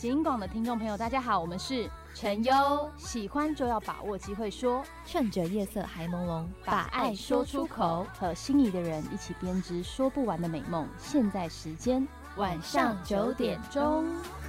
新音广的听众朋友，大家好，我们是陈优， 喜欢就要把握机会说， 趁着夜色还朦胧，把爱说出口， 和心仪的人一起编织说不完的美梦。现在时间晚上9点钟。